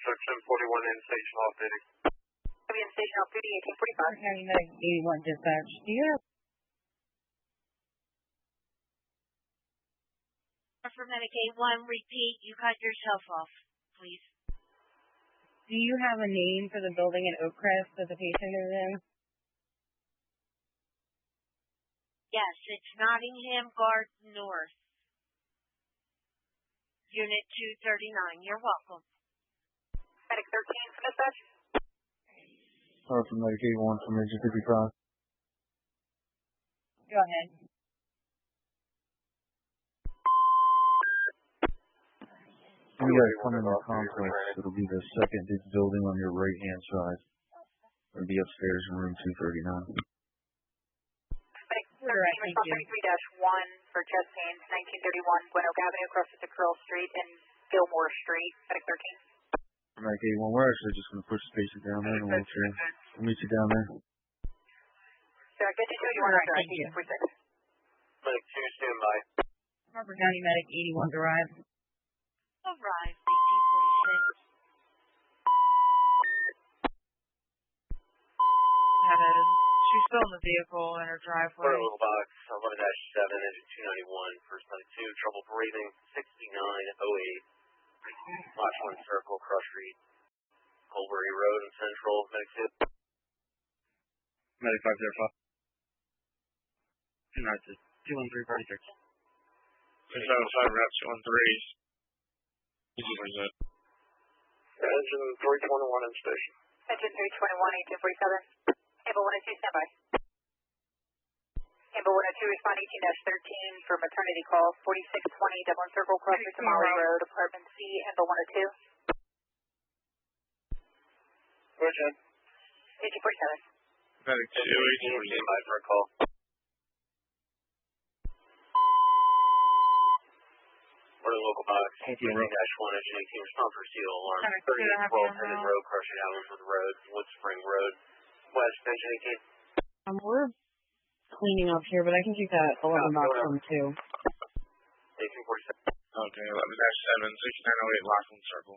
section 41 in station off duty. In station off duty, 1845. County Medic 81 dispatch. Do you have For Medic 81, repeat, you cut yourself off, please. Do you have a name for the building at Oakcrest that the patient is in? Yes, it's Nottingham Guard North. Unit 239. You're welcome. Medic 13 for dispatch. From Medic 81 from Region 55. Go ahead. You guys come in the complex. It'll be the second big building on your right-hand side. It'll be upstairs in room 239. Medic 13, response 33-1 for chest pain, 1931 Gwinnett Avenue, across to Curl Street and Gilmore Street. Medic 13. Medic 81, we're actually just going to push the patient down there in a wheelchair. We'll meet you down there. So I get you 2, you want to drive, 1846. Medic 2, stand by. Harper County Medic 81 arrived. Arrived, 1846. She's still in the vehicle in her driveway. Little box 11-7, engine 291, first line 2, trouble breathing, 6908. Watch 1 circle, Cross Street, Colbury Road and Central, Medic 2. Medic 505. 213, 46. 675, route 213. Engine 321 in station. Engine 321, 1847. Amber 102, stand by. Amber 102, respond 18-13 for maternity call, 4620 Dublin Circle, Cross Street, Tamale Road, apartment C, Amber 102. Where's that? 1847. Medic 2, 18, stand by for a call. Order local box, 18-1, engine 18, respond for seal alarm. 3812, Hendon Road, Cross Street, Allenwood Road, Wood Spring Road, West, engine 18. We're cleaning up here, but I can keep that 11 box from 2. 1847. Okay, 11-7, 6908 Laughlin Circle.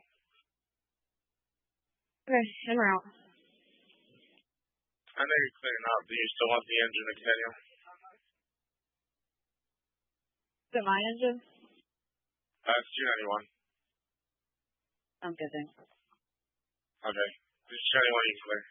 Okay, en route. I know you're cleaning up. Do you still want the engine to continue? Is it my engine? It's 291. I'm good, thanks. Okay. This is 291 you can clear.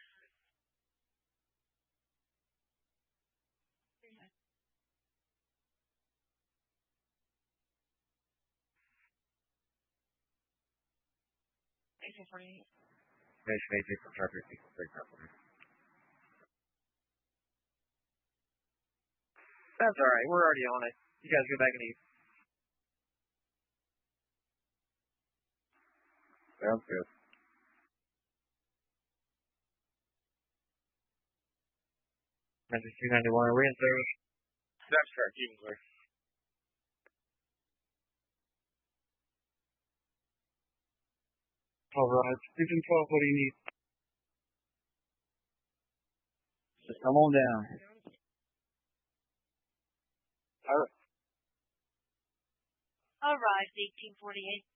That's alright, we're already on it. You guys go back and eat. Sounds good. Engine 291, are we in service? That's correct, you can clear. Alright, Engine 12, what do you need? Just come on down. Alright. Arrived, 1848.